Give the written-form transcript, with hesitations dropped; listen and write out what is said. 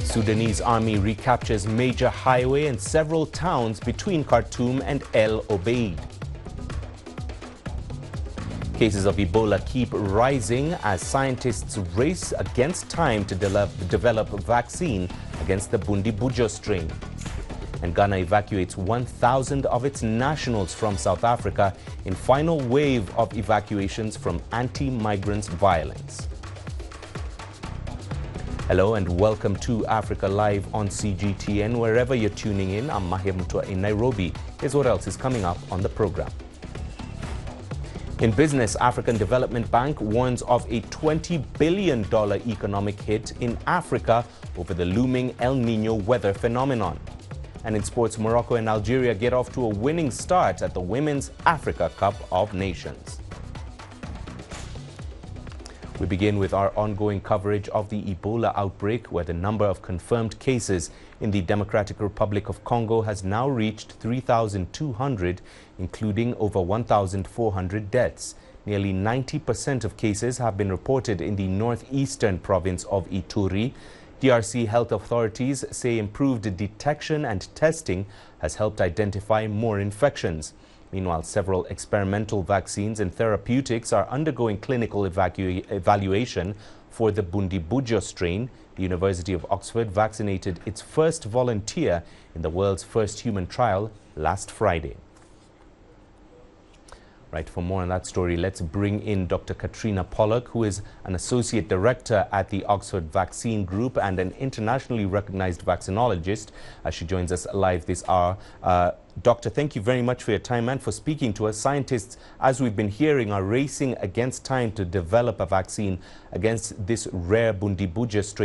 Sudanese army recaptures major highway and several towns between Khartoum and El Obeid. Cases of Ebola keep rising as scientists race against time to develop a vaccine against the Bundibugyo strain. And Ghana evacuates 1,000 of its nationals from South Africa in final wave of evacuations from anti-migrants violence. Hello and welcome to Africa Live on CGTN. Wherever you're tuning in, I'm Mahir Mutua in Nairobi. Here's what else is coming up on the program. In business, African Development Bank warns of a $20 billion economic hit in Africa over the looming El Niño weather phenomenon. And in sports, Morocco and Algeria get off to a winning start at the Women's Africa Cup of Nations. We begin with our ongoing coverage of the Ebola outbreak, where the number of confirmed cases in the Democratic Republic of Congo has now reached 3,200, including over 1,400 deaths. Nearly 90% of cases have been reported in the northeastern province of Ituri. DRC health authorities say improved detection and testing has helped identify more infections. Meanwhile, several experimental vaccines and therapeutics are undergoing clinical evaluation for the Bundibugyo strain. The University of Oxford vaccinated its first volunteer in the world's first human trial last Friday. Right, for more on that story, let's bring in Dr. Katrina Pollock, who is an associate director at the Oxford Vaccine Group and an internationally recognized vaccinologist, as she joins us live this hour. Doctor, thank you very much for your time and for speaking to us. Scientists, as we've been hearing, are racing against time to develop a vaccine against this rare Bundibugyo strain.